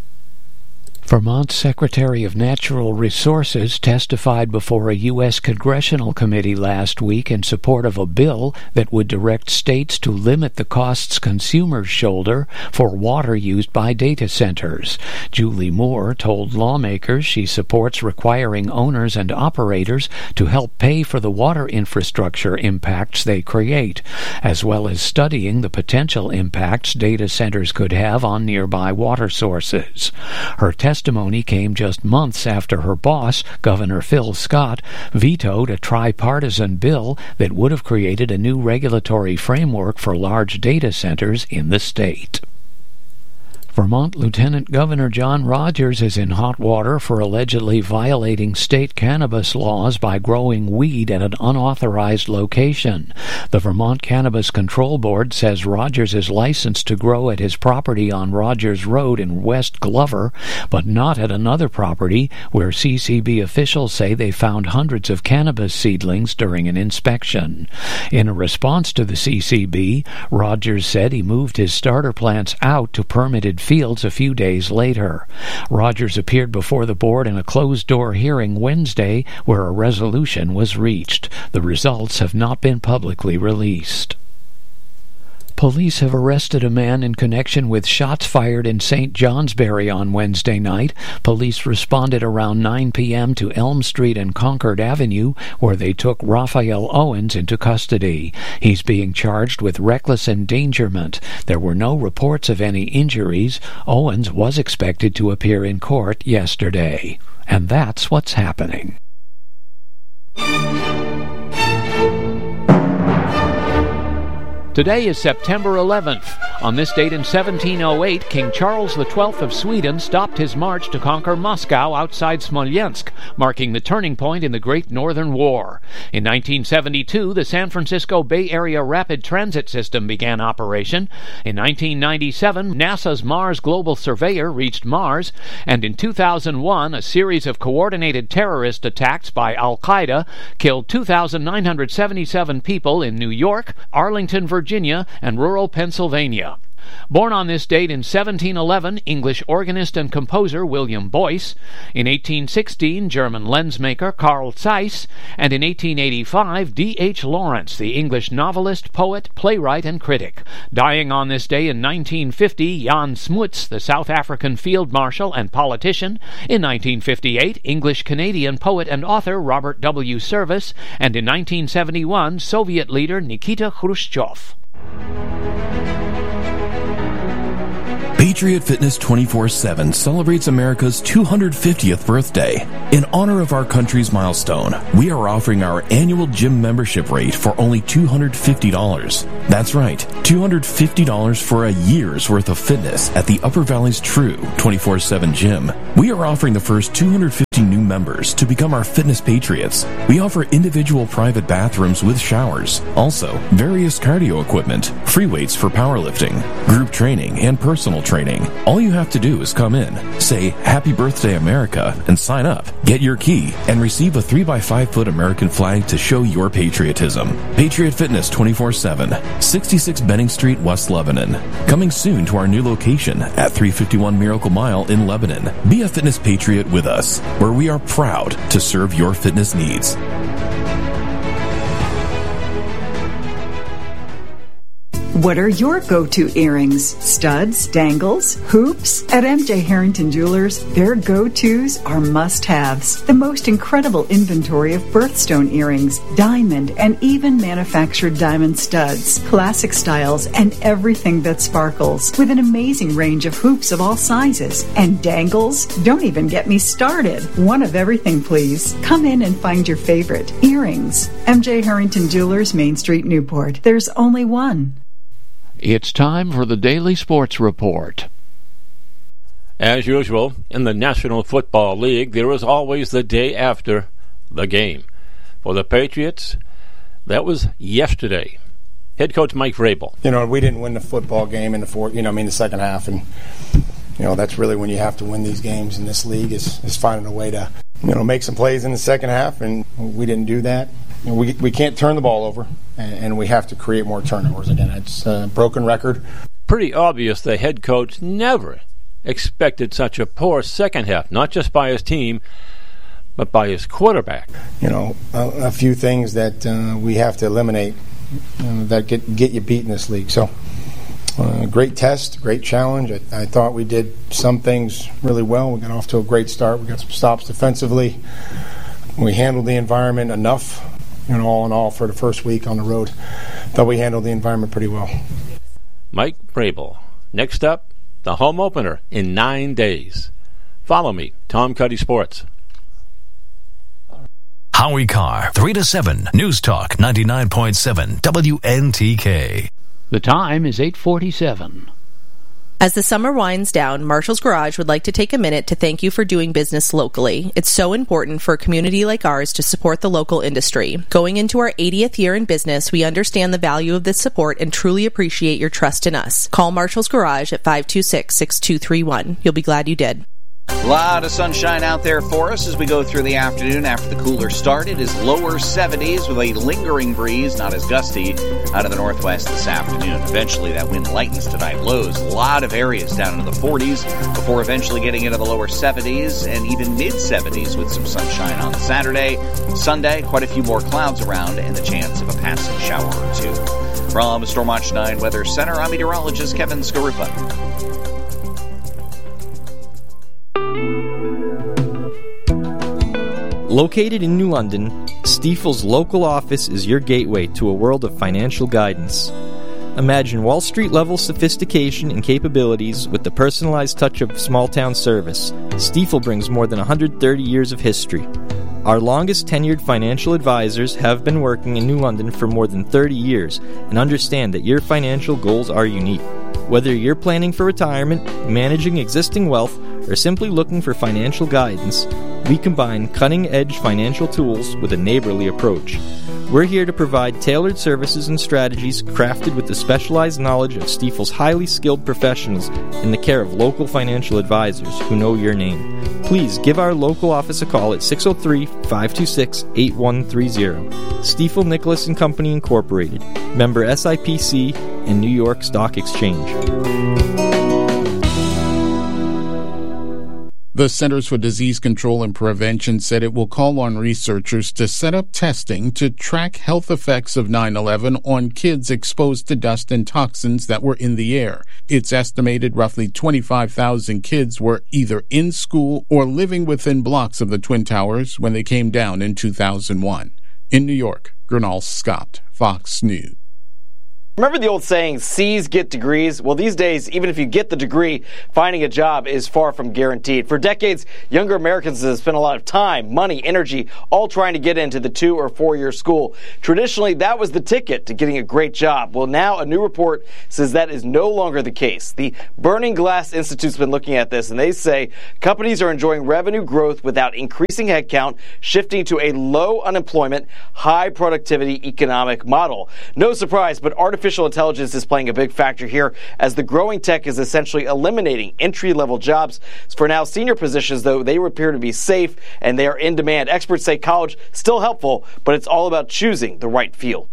Vermont's Secretary of Natural Resources testified before a U S congressional committee last week in support of a bill that would direct states to limit the costs consumers shoulder for water used by data centers. Julie Moore told lawmakers she supports requiring owners and operators to help pay for the water infrastructure impacts they create, as well as studying the potential impacts data centers could have on nearby water sources. Her testimony Testimony came just months after her boss, Governor Phil Scott, vetoed a tripartisan bill that would have created a new regulatory framework for large data centers in the state. Vermont Lieutenant Governor John Rogers is in hot water for allegedly violating state cannabis laws by growing weed at an unauthorized location. The Vermont Cannabis Control Board says Rogers is licensed to grow at his property on Rogers Road in West Glover, but not at another property where C C B officials say they found hundreds of cannabis seedlings during an inspection. In a response to the C C B, Rogers said he moved his starter plants out to permitted fields a few days later. Rogers appeared before the board in a closed-door hearing Wednesday where a resolution was reached. The results have not been publicly released. Police have arrested a man in connection with shots fired in Saint Johnsbury on Wednesday night. Police responded around nine p.m. to Elm Street and Concord Avenue, where they took Raphael Owens into custody. He's being charged with reckless endangerment. There were no reports of any injuries. Owens was expected to appear in court yesterday. And that's what's happening. Today is September eleventh. On this date in seventeen oh eight, King Charles the twelfth of Sweden stopped his march to conquer Moscow outside Smolensk, marking the turning point in the Great Northern War. In nineteen seventy-two, the San Francisco Bay Area Rapid Transit System began operation. In nineteen ninety-seven, NASA's Mars Global Surveyor reached Mars, and in two thousand one, a series of coordinated terrorist attacks by Al-Qaeda killed two thousand nine hundred seventy-seven people in New York, Arlington, Virginia, and rural Pennsylvania. Born on this date in seventeen eleven, English organist and composer William Boyce. In eighteen sixteen, German lensmaker Carl Zeiss. And in eighteen eighty-five, D H Lawrence, the English novelist, poet, playwright, and critic. Dying on this day in nineteen fifty, Jan Smuts, the South African field marshal and politician. In nineteen fifty-eight, English-Canadian poet and author Robert W. Service. And in nineteen seventy-one, Soviet leader Nikita Khrushchev. Patriot Fitness twenty-four seven celebrates America's two hundred fiftieth birthday. In honor of our country's milestone, we are offering our annual gym membership rate for only two hundred fifty dollars. That's right, two hundred fifty dollars for a year's worth of fitness at the Upper Valley's true twenty-four seven gym. We are offering the first two hundred fifty new members to become our fitness patriots. We offer individual private bathrooms with showers. Also, various cardio equipment, free weights for powerlifting, group training, and personal training. All you have to do is come in, say Happy Birthday America, and sign up. Get your key and receive a three by five foot American flag to show your patriotism. Patriot Fitness twenty-four seven, sixty-six Benning Street, West Lebanon. Coming soon to our new location at three fifty-one Miracle Mile in Lebanon. Be a fitness patriot with us, where we are proud to serve your fitness needs. What are your go-to earrings? Studs, dangles, hoops? At M J Harrington Jewelers, their go-tos are must-haves. The most incredible inventory of birthstone earrings, diamond, and even manufactured diamond studs, classic styles, and everything that sparkles, with an amazing range of hoops of all sizes. And dangles? Don't even get me started. One of everything, please. Come in and find your favorite. Earrings. M J Harrington Jewelers, Main Street, Newport. There's only one. It's time for the Daily Sports Report. As usual, in the National Football League, there is always the day after the game. For the Patriots, that was yesterday. Head coach Mike Vrabel. You know, we didn't win the football game in the fourth, you know, I mean the second half, and you know that's really when you have to win these games in this league is, is finding a way to, you know, make some plays in the second half, and we didn't do that. You know, we we can't turn the ball over, and, and we have to create more turnovers. Again, it's a broken record. Pretty obvious the head coach never expected such a poor second half, not just by his team, but by his quarterback. You know, a, a few things that uh, we have to eliminate uh, that get get you beat in this league. So, uh, great test, great challenge. I, I thought we did some things really well. We got off to a great start. We got some stops defensively. We handled the environment enough. You know, all in all, for the first week on the road, thought we handled the environment pretty well. Mike Vrabel. Next up, the home opener in nine days. Follow me, Tom Cuddy Sports. Howie Carr, three to seven, News Talk ninety-nine point seven, W N T K. The time is eight forty-seven. As the summer winds down, Marshall's Garage would like to take a minute to thank you for doing business locally. It's so important for a community like ours to support the local industry. Going into our eightieth year in business, we understand the value of this support and truly appreciate your trust in us. Call Marshall's Garage at five two six, six two three one. You'll be glad you did. A lot of sunshine out there for us as we go through the afternoon after the cooler start. It is lower seventies with a lingering breeze, not as gusty, out of the northwest this afternoon. Eventually that wind lightens tonight. Lows, a lot of areas down into the forties before eventually getting into the lower seventies and even mid-seventies with some sunshine on Saturday. Sunday, quite a few more clouds around and the chance of a passing shower or two. From Stormwatch nine Weather Center, I'm meteorologist Kevin Skarupa. Located in New London, Stifel's local office is your gateway to a world of financial guidance. Imagine Wall Street-level sophistication and capabilities with the personalized touch of small-town service. Stifel brings more than one hundred thirty years of history. Our longest-tenured financial advisors have been working in New London for more than thirty years and understand that your financial goals are unique. Whether you're planning for retirement, managing existing wealth, or simply looking for financial guidance, we combine cutting-edge financial tools with a neighborly approach. We're here to provide tailored services and strategies crafted with the specialized knowledge of Stifel's highly skilled professionals in the care of local financial advisors who know your name. Please give our local office a call at six oh three, five two six, eight one three zero. Stiefel Nicholas and Company Incorporated, member S I P C and New York Stock Exchange. The Centers for Disease Control and Prevention said it will call on researchers to set up testing to track health effects of nine eleven on kids exposed to dust and toxins that were in the air. It's estimated roughly twenty-five thousand kids were either in school or living within blocks of the Twin Towers when they came down in two thousand one. In New York, Gernal Scott, Fox News. Remember the old saying, C's get degrees? Well, these days, even if you get the degree, finding a job is far from guaranteed. For decades, younger Americans have spent a lot of time, money, energy, all trying to get into the two- or four-year school. Traditionally, that was the ticket to getting a great job. Well, now a new report says that is no longer the case. The Burning Glass Institute's been looking at this, and they say companies are enjoying revenue growth without increasing headcount, shifting to a low unemployment, high productivity economic model. No surprise, but artificial Artificial intelligence is playing a big factor here as the growing tech is essentially eliminating entry-level jobs. For now, senior positions, though, they appear to be safe and they are in demand. Experts say college still helpful, but it's all about choosing the right field.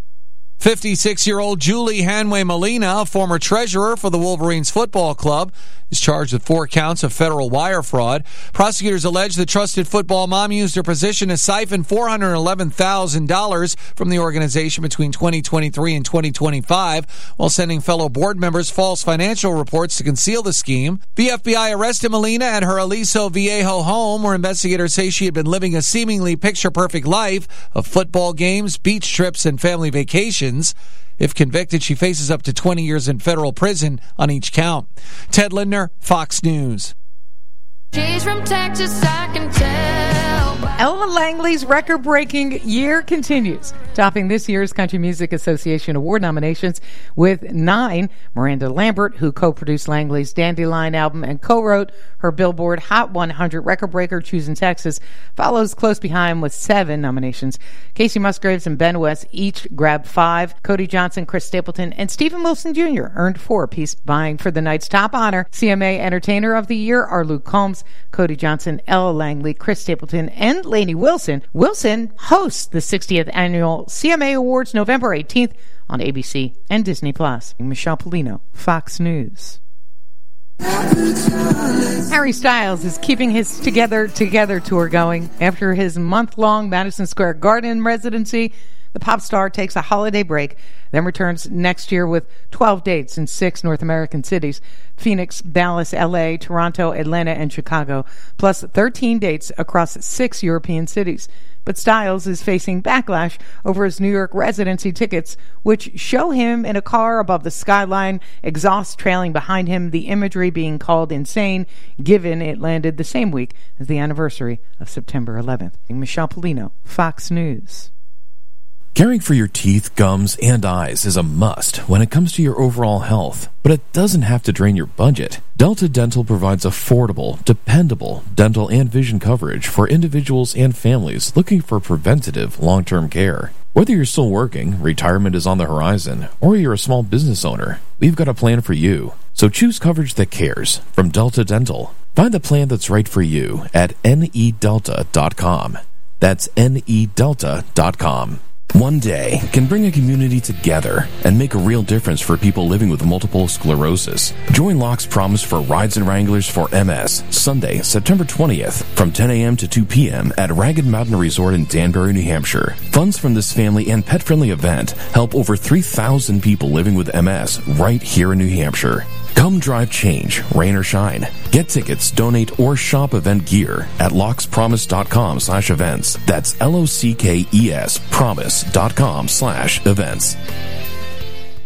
fifty-six-year-old Julie Hanway Molina, former treasurer for the Wolverines Football Club, is charged with four counts of federal wire fraud. Prosecutors allege the trusted football mom used her position to siphon four hundred eleven thousand dollars from the organization between twenty twenty-three and twenty twenty-five while sending fellow board members false financial reports to conceal the scheme. The F B I arrested Molina at her Aliso Viejo home, where investigators say she had been living a seemingly picture-perfect life of football games, beach trips, and family vacations. If convicted, she faces up to twenty years in federal prison on each count. Ted Lindner, Fox News. She's from Texas, I can tell. Ella Langley's record-breaking year continues, topping this year's Country Music Association Award nominations with nine. Miranda Lambert, who co-produced Langley's Dandelion album and co-wrote her Billboard Hot one hundred record breaker, Choosing Texas, follows close behind with seven nominations. Casey Musgraves and Ben West each grabbed five. Cody Johnson, Chris Stapleton, and Stephen Wilson Junior earned four apiece. Vying for the night's top honor, C M A Entertainer of the Year are Luke Combs, Cody Johnson, Ella Langley, Chris Stapleton, and Lainey Wilson. Wilson hosts the sixtieth Annual C M A Awards November eighteenth on A B C and Disney Plus. Michelle Polino, Fox News. Harry Styles is keeping his Together Together tour going. After his month-long Madison Square Garden residency, the pop star takes a holiday break, then returns next year with twelve dates in six North American cities: Phoenix, Dallas, L A, Toronto, Atlanta, and Chicago, plus thirteen dates across six European cities. But Styles is facing backlash over his New York residency tickets, which show him in a car above the skyline, exhaust trailing behind him, the imagery being called insane, given it landed the same week as the anniversary of September eleventh. Michelle Polino, Fox News. Caring for your teeth, gums, and eyes is a must when it comes to your overall health, but it doesn't have to drain your budget. Delta Dental provides affordable, dependable dental and vision coverage for individuals and families looking for preventative long-term care. Whether you're still working, retirement is on the horizon, or you're a small business owner, we've got a plan for you. So choose coverage that cares from Delta Dental. Find the plan that's right for you at N E delta dot com. That's N E delta dot com. One day can bring a community together and make a real difference for people living with multiple sclerosis. Join Locke's Promise for Rides and Wranglers for M S, Sunday, September twentieth, from ten a.m. to two p.m. at Ragged Mountain Resort in Danbury, New Hampshire. Funds from this family and pet-friendly event help over three thousand people living with M S right here in New Hampshire. Come drive change, rain or shine. Get tickets, donate, or shop event gear at lockspromise.com slash events. That's L O C K E S promise dot com slash events.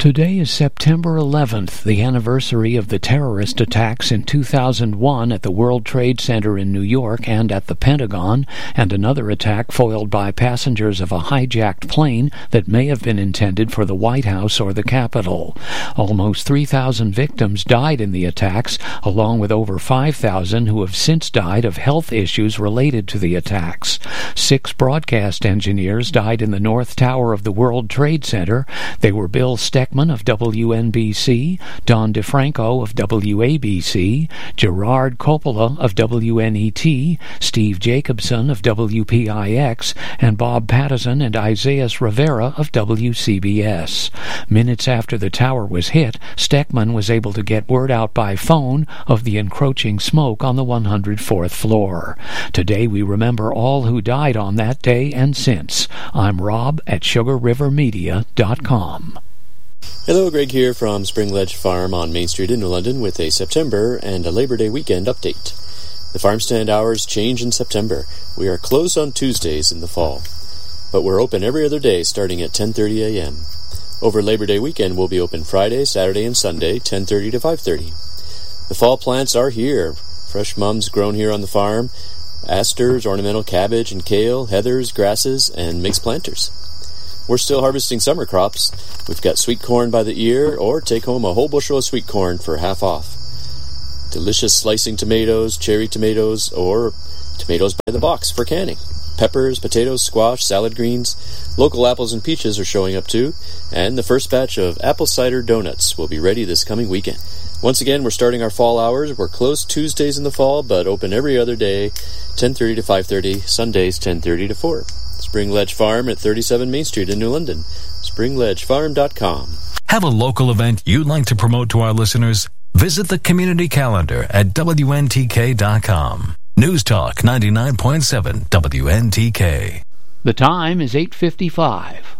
Today is September eleventh, the anniversary of the terrorist attacks in two thousand one at the World Trade Center in New York and at the Pentagon, and another attack foiled by passengers of a hijacked plane that may have been intended for the White House or the Capitol. Almost three thousand victims died in the attacks, along with over five thousand who have since died of health issues related to the attacks. Six broadcast engineers died in the North Tower of the World Trade Center. They were Bill Steck of W N B C, Don DeFranco of W A B C, Gerard Coppola of W N E T, Steve Jacobson of W P I X, and Bob Patterson and Isaias Rivera of W C B S. Minutes after the tower was hit, Steckman was able to get word out by phone of the encroaching smoke on the one hundred fourth floor. Today we remember all who died on that day and since. I'm Rob at sugar river media dot com. Hello, Greg here from Spring Ledge Farm on Main Street in New London with a September and a Labor Day weekend update. The farm stand hours change in September. We are closed on Tuesdays in the fall, but we're open every other day starting at ten thirty a.m. Over Labor Day weekend, we'll be open Friday, Saturday, and Sunday, ten thirty to five thirty. The fall plants are here. Fresh mums grown here on the farm, asters, ornamental cabbage and kale, heathers, grasses, and mixed planters. We're still harvesting summer crops. We've got sweet corn by the ear, or take home a whole bushel of sweet corn for half off. Delicious slicing tomatoes, cherry tomatoes, or tomatoes by the box for canning. Peppers, potatoes, squash, salad greens. Local apples and peaches are showing up too, and the first batch of apple cider donuts will be ready this coming weekend. Once again, we're starting our fall hours. We're closed Tuesdays in the fall, but open every other day, ten thirty to five thirty, Sundays ten thirty to four. Spring Ledge Farm at thirty-seven Main Street in New London. spring ledge farm dot com. Have a local event you'd like to promote to our listeners? Visit the community calendar at W N T K dot com. News Talk ninety-nine point seven W N T K. The time is eight fifty-five.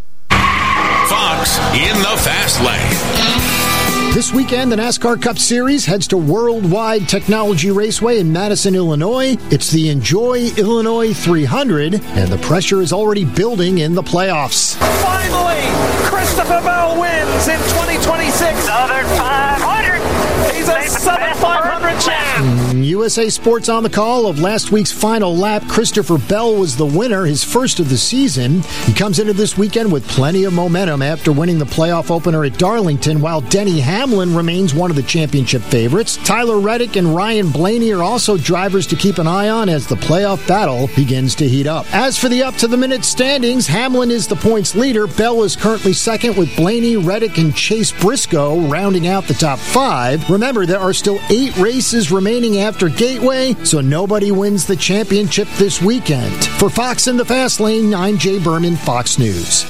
Fox in the Fast Lane. This weekend, the NASCAR Cup Series heads to Worldwide Technology Raceway in Madison, Illinois. It's the Enjoy Illinois three hundred, and the pressure is already building in the playoffs. Finally, Christopher Bell wins in twenty twenty-six. Another five hundred. He's a seven five hundred champ. U S A Sports on the call of last week's final lap. Christopher Bell was the winner, his first of the season. He comes into this weekend with plenty of momentum after winning the playoff opener at Darlington, while Denny Hamlin remains one of the championship favorites. Tyler Reddick and Ryan Blaney are also drivers to keep an eye on as the playoff battle begins to heat up. As for the up-to-the-minute standings, Hamlin is the points leader. Bell is currently second with Blaney, Reddick, and Chase Briscoe rounding out the top five. Remember, there are still eight races remaining after Gateway, so nobody wins the championship this weekend. For Fox in the Fast Lane, I'm Jay Berman, Fox News.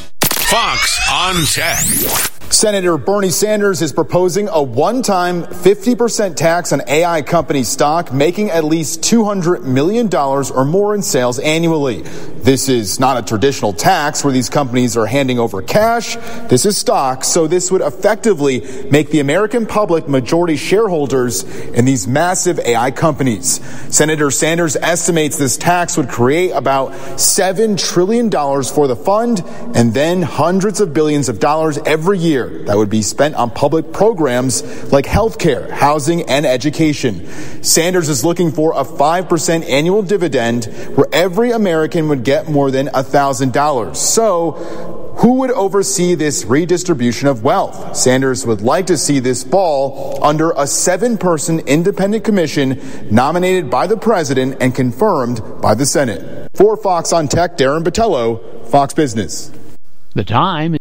Fox on Tech. Senator Bernie Sanders is proposing a one-time fifty percent tax on A I company stock, making at least two hundred million dollars or more in sales annually. This is not a traditional tax where these companies are handing over cash. This is stock, so this would effectively make the American public majority shareholders in these massive A I companies. Senator Sanders estimates this tax would create about seven trillion dollars for the fund, and then hundreds of billions of dollars every year that would be spent on public programs like healthcare, housing, and education. Sanders is looking for a five percent annual dividend where every American would get more than one thousand dollars. So, who would oversee this redistribution of wealth? Sanders would like to see this fall under a seven-person independent commission nominated by the president and confirmed by the Senate. For Fox on Tech, Darren Botello, Fox Business. The time.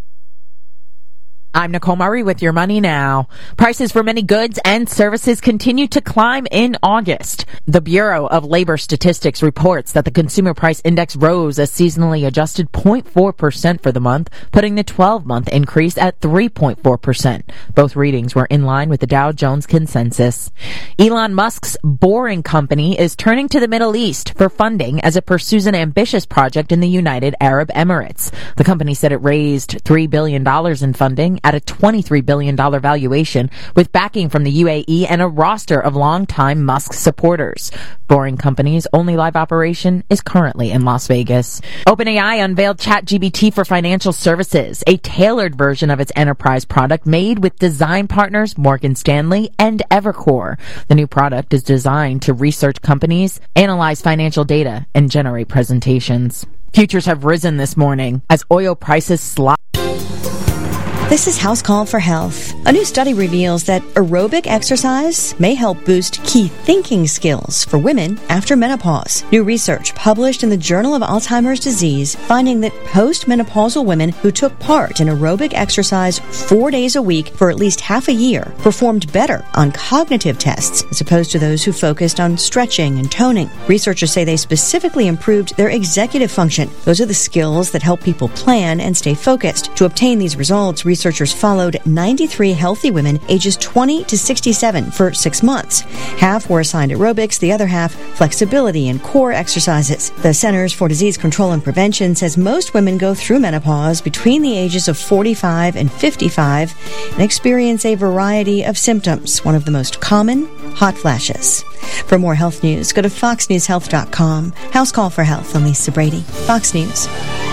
I'm Nicole Murray with Your Money Now. Prices for many goods and services continue to climb in August. The Bureau of Labor Statistics reports that the Consumer Price Index rose a seasonally adjusted zero point four percent for the month, putting the twelve-month increase at three point four percent. Both readings were in line with the Dow Jones Consensus. Elon Musk's Boring Company is turning to the Middle East for funding as it pursues an ambitious project in the United Arab Emirates. The company said it raised three billion dollars in funding at a twenty-three billion dollars valuation with backing from the U A E and a roster of longtime Musk supporters. Boring Company's only live operation is currently in Las Vegas. OpenAI unveiled ChatGPT for financial services, a tailored version of its enterprise product made with design partners Morgan Stanley and Evercore. The new product is designed to research companies, analyze financial data, and generate presentations. Futures have risen this morning as oil prices slide. This is House Call for Health. A new study reveals that aerobic exercise may help boost key thinking skills for women after menopause. New research published in the Journal of Alzheimer's Disease finding that postmenopausal women who took part in aerobic exercise four days a week for at least half a year performed better on cognitive tests as opposed to those who focused on stretching and toning. Researchers say they specifically improved their executive function. Those are the skills that help people plan and stay focused. To obtain these results, researchers Researchers followed ninety-three healthy women ages twenty to sixty-seven for six months. Half were assigned aerobics, the other half flexibility and core exercises. The Centers for Disease Control and Prevention says most women go through menopause between the ages of forty-five and fifty-five and experience a variety of symptoms. One of the most common, hot flashes. For more health news, go to fox news health dot com. House Call for Health. I'm Lisa Brady, Fox News.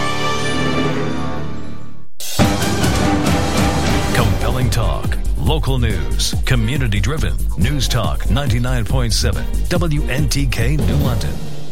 Talk, local news, community driven. News Talk ninety-nine point seven, W N T K New London.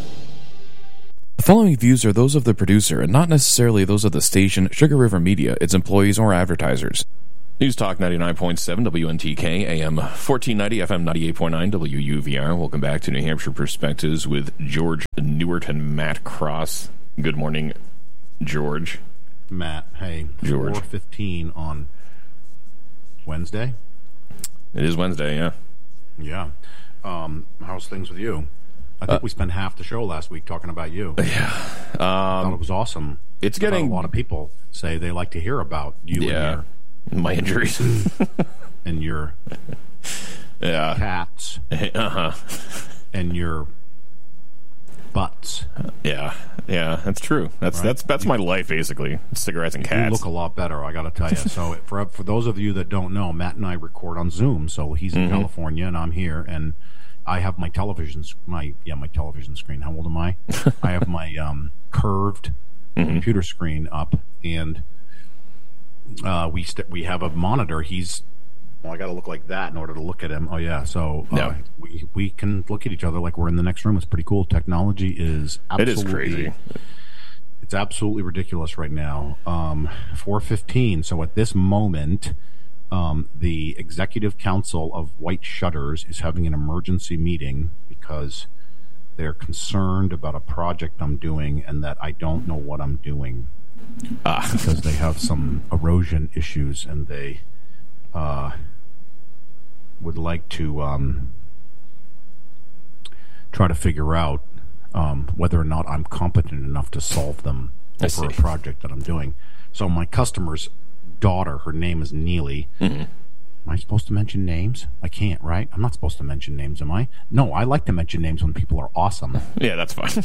The following views are those of the producer and not necessarily those of the station, Sugar River Media, its employees, or advertisers. News Talk ninety-nine point seven, W N T K, A M fourteen ninety, F M ninety-eight point nine, W U V R. Welcome back to New Hampshire Perspectives with George Newart and Matt Cross. Good morning, George. Matt, hey. George. four fifteen on Wednesday? It is Wednesday, yeah. Yeah. Um, how's things with you? I think uh, we spent half the show last week talking about you. Yeah. Um, I thought it was awesome. It's getting... a lot of people say they like to hear about you yeah, and your... my injuries. and your yeah. cats. Uh-huh. And your butts. Uh, yeah. Yeah, that's true. That's right? that's that's you, my life, basically. Cigarettes and cats. You look a lot better, I got to tell you. So for for those of you that don't know, Matt and I record on Zoom. So he's in mm-hmm. California and I'm here, and I have my television, my yeah, my television screen. How old am I? I have my um, curved mm-hmm. computer screen up, and uh, we st- we have a monitor. He's well, I got to look like that in order to look at him. Oh yeah, so uh, no. we we can look at each other like we're in the next room. It's pretty cool. Technology is absolutely, it is crazy. It's absolutely ridiculous right now. Um, four fifteen. So at this moment, um, the Executive Council of White Shutters is having an emergency meeting because they're concerned about a project I'm doing and that I don't know what I'm doing ah. because they have some erosion issues and they uh, would like to um, try to figure out um, whether or not I'm competent enough to solve them I for see. a project that I'm doing. So my customer's daughter, her name is Neely. Mm-hmm. Am I supposed to mention names? I can't, right? I'm not supposed to mention names, am I? No, I like to mention names when people are awesome. Yeah, that's fine.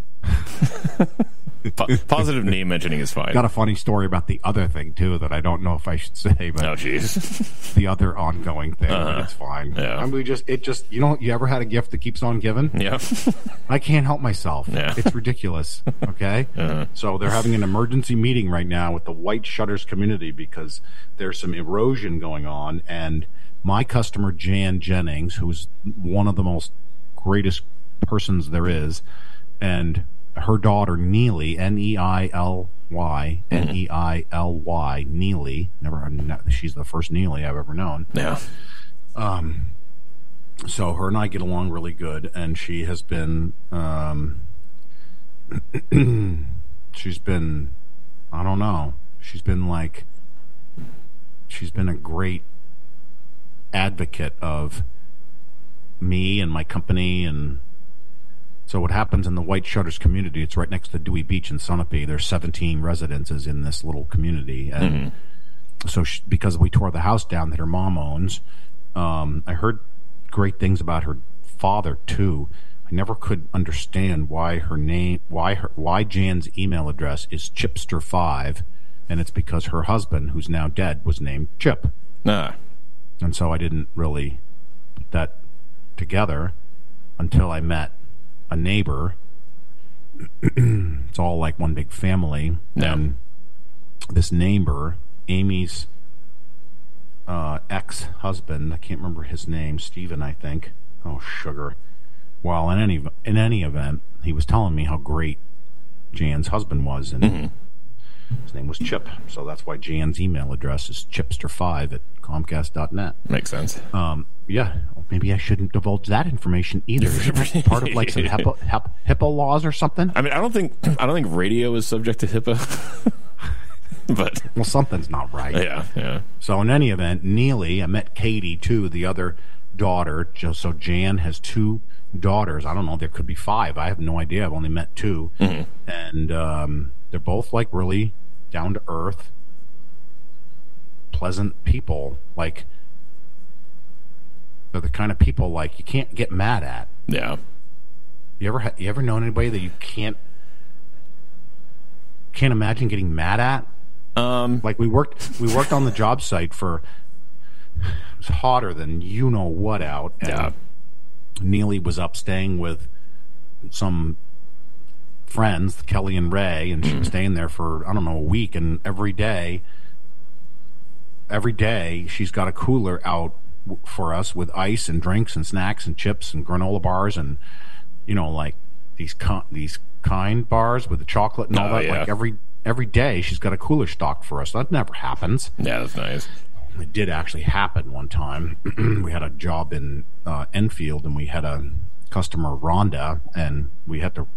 Po- positive name mentioning is fine. Got a funny story about the other thing too that I don't know if I should say, but oh jeez, the other ongoing thing. Uh-huh. But it's fine. Yeah. I mean, we just it just you know you ever had a gift that keeps on giving? Yeah. I can't help myself. Yeah. It's ridiculous. Okay. Uh-huh. So they're having an emergency meeting right now with the White Shutters community because there's some erosion going on, and my customer Jan Jennings, who's one of the most greatest persons there is, and her daughter Neely, N E I L Y, N E I L Y, Neely. Never, she's the first Neely I've ever known. Yeah. Um. So her and I get along really good, and she has been, um, she's been, I don't know, she's been like, she's been a great advocate of me and my company. And so what happens in the White Shutters community, it's right next to Dewey Beach in Sunapee. There's seventeen residences in this little community. And mm-hmm. so she, because we tore the house down that her mom owns, um, I heard great things about her father too. I never could understand why her name, why her, why Jan's email address is chipster five and it's because her husband, who's now dead, was named Chip. Ah. And so I didn't really put that together until I met a neighbor. It's all like one big family. Yeah. And this neighbor, Amy's uh, ex-husband, I can't remember his name, Stephen, I think. Oh, sugar. Well, in any in any event, he was telling me how great Jan's husband was, and mm-hmm. his name was Chip. So that's why Jan's email address is chipster five at comcast dot net. Makes sense. Um, yeah, maybe I shouldn't divulge that information either. Isn't part of like some HIPAA, HIPAA laws or something? I mean, I don't think I don't think radio is subject to HIPAA. But well, something's not right. Yeah, yeah. So in any event, Neely, I met Katie too, the other daughter. Just so Jan has two daughters. I don't know. There could be five. I have no idea. I've only met two, mm-hmm. and um, they're both like really down to earth, pleasant people. Like they're the kind of people like you can't get mad at. Yeah. You ever ha- you ever known anybody that you can't can't imagine getting mad at? Um, like we worked, we worked on the job site for. It was hotter than you know what out. And yeah. Neely was up staying with some friends, Kelly and Ray, and she was staying there for I don't know a week. And every day, every day she's got a cooler out w- for us with ice and drinks and snacks and chips and granola bars and you know like these con- these kind bars with the chocolate and all oh, that. Yeah. Like every. Every day she's got a cooler stocked for us. That never happens. Yeah, that's nice. It did actually happen one time. We had a job in uh, Enfield, and we had a customer, Rhonda, and we had to